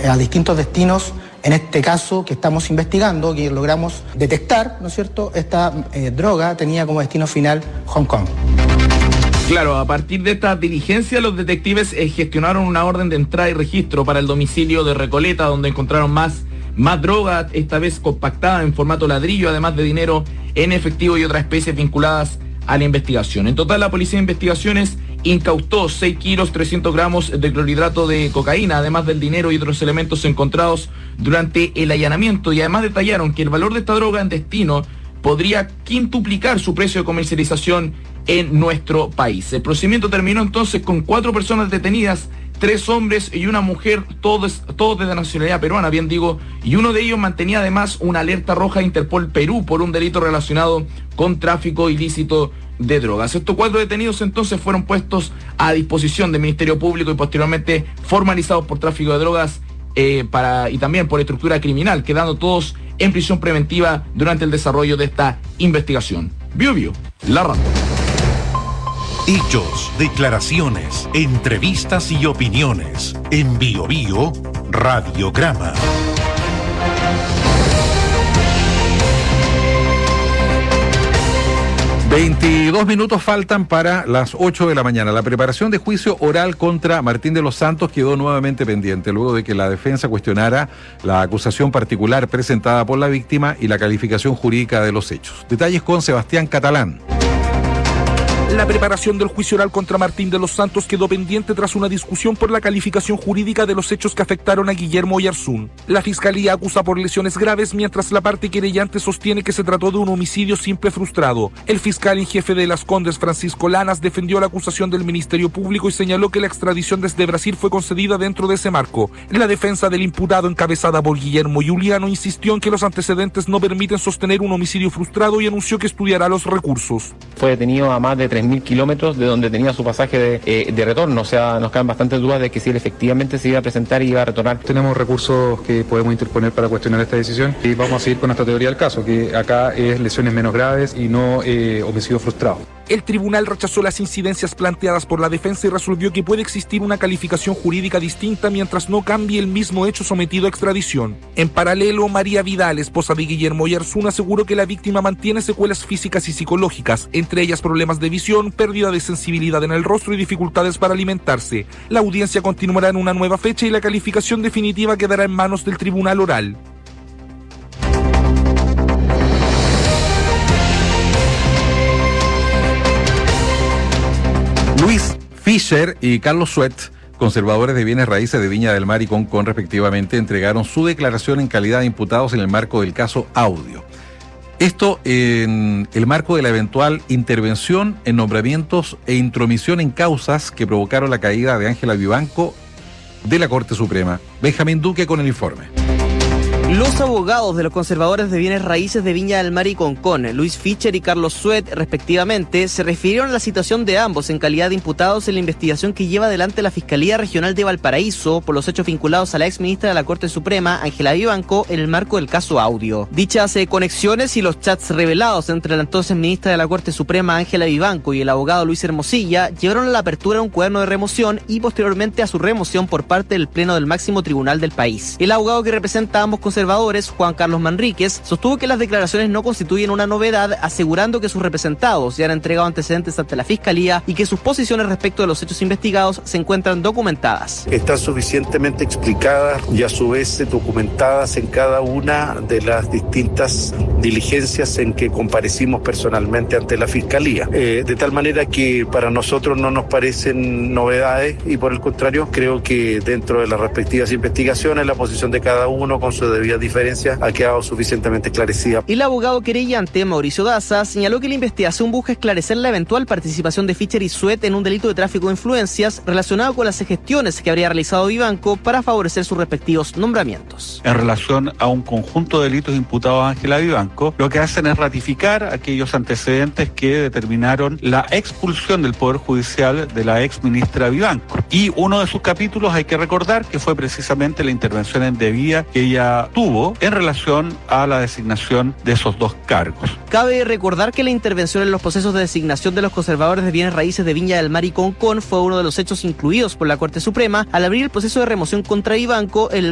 a distintos destinos, en este caso que estamos investigando, que logramos detectar, ¿no es cierto?, esta droga tenía como destino final Hong Kong. Claro, a partir de esta diligencia, los detectives gestionaron una orden de entrada y registro para el domicilio de Recoleta, donde encontraron más droga, esta vez compactada en formato ladrillo, además de dinero en efectivo y otras especies vinculadas a la investigación. En total, la Policía de Investigaciones incautó 6 kilos 300 gramos de clorhidrato de cocaína, además del dinero y otros elementos encontrados durante el allanamiento, y además detallaron que el valor de esta droga en destino podría quintuplicar su precio de comercialización en nuestro país. El procedimiento terminó entonces con 4 personas detenidas, 3 hombres y una mujer, todos de nacionalidad peruana, bien digo, y uno de ellos mantenía además una alerta roja de Interpol Perú por un delito relacionado con tráfico ilícito de drogas. Estos 4 detenidos entonces fueron puestos a disposición del Ministerio Público y posteriormente formalizados por tráfico de drogas y también por estructura criminal, quedando todos en prisión preventiva durante el desarrollo de esta investigación. Bio, la razón. Hechos, declaraciones, entrevistas y opiniones. En Bio Radiograma. ...22 faltan para las 8 de la mañana. La preparación de juicio oral contra Martín de los Santos quedó nuevamente pendiente, luego de que la defensa cuestionara la acusación particular presentada por la víctima y la calificación jurídica de los hechos. Detalles con Sebastián Catalán. La preparación del juicio oral contra Martín de los Santos quedó pendiente tras una discusión por la calificación jurídica de los hechos que afectaron a Guillermo Oyarzún. La Fiscalía acusa por lesiones graves, mientras la parte querellante sostiene que se trató de un homicidio simple frustrado. El fiscal en jefe de Las Condes, Francisco Lanas, defendió la acusación del Ministerio Público y señaló que la extradición desde Brasil fue concedida dentro de ese marco. La defensa del imputado, encabezada por Guillermo Juliano, insistió en que los antecedentes no permiten sostener un homicidio frustrado y anunció que estudiará los recursos. Fue detenido a más de 3.000 kilómetros de donde tenía su pasaje de retorno, o sea, nos caben bastantes dudas de que si él efectivamente se iba a presentar y iba a retornar. Tenemos recursos que podemos interponer para cuestionar esta decisión y vamos a seguir con esta teoría del caso, que acá es lesiones menos graves y no homicidio frustrado. El tribunal rechazó las incidencias planteadas por la defensa y resolvió que puede existir una calificación jurídica distinta mientras no cambie el mismo hecho sometido a extradición. En paralelo, María Vidal, esposa de Guillermo Oyarzún, aseguró que la víctima mantiene secuelas físicas y psicológicas, entre ellas problemas de visión, pérdida de sensibilidad en el rostro y dificultades para alimentarse. La audiencia continuará en una nueva fecha y la calificación definitiva quedará en manos del tribunal oral. Luis Fischer y Carlos Suet, conservadores de bienes raíces de Viña del Mar y Concón respectivamente, entregaron su declaración en calidad de imputados en el marco del caso Audio. Esto en el marco de la eventual intervención en nombramientos e intromisión en causas que provocaron la caída de Ángela Vivanco de la Corte Suprema. Benjamín Duque con el informe. Los abogados de los conservadores de bienes raíces de Viña del Mar y Concón, Luis Fischer y Carlos Suet, respectivamente, se refirieron a la situación de ambos en calidad de imputados en la investigación que lleva adelante la Fiscalía Regional de Valparaíso por los hechos vinculados a la exministra de la Corte Suprema, Ángela Vivanco, en el marco del caso Audio. Dichas conexiones y los chats revelados entre la entonces ministra de la Corte Suprema, Ángela Vivanco, y el abogado Luis Hermosilla llevaron a la apertura de un cuaderno de remoción y posteriormente a su remoción por parte del Pleno del máximo tribunal del país. El abogado que representa a ambos conservadores, Juan Carlos Manríquez, sostuvo que las declaraciones no constituyen una novedad, asegurando que sus representados ya han entregado antecedentes ante la Fiscalía y que sus posiciones respecto de los hechos investigados se encuentran documentadas. Están suficientemente explicadas y a su vez documentadas en cada una de las distintas diligencias en que comparecimos personalmente ante la Fiscalía. De tal manera que para nosotros no nos parecen novedades y por el contrario creo que dentro de las respectivas investigaciones la posición de cada uno con su debida diferencia ha quedado suficientemente esclarecida. El abogado querellante, Mauricio Daza, señaló que la investigación busca esclarecer la eventual participación de Fischer y Suet en un delito de tráfico de influencias relacionado con las gestiones que habría realizado Vivanco para favorecer sus respectivos nombramientos. En relación a un conjunto de delitos imputados a Ángela Vivanco, lo que hacen es ratificar aquellos antecedentes que determinaron la expulsión del Poder Judicial de la ex ministra Vivanco. Y uno de sus capítulos hay que recordar que fue precisamente la intervención indebida que ella tuvo en relación a la designación de esos dos cargos. Cabe recordar que la intervención en los procesos de designación de los conservadores de bienes raíces de Viña del Mar y Concón fue uno de los hechos incluidos por la Corte Suprema al abrir el proceso de remoción contra Vivanco en el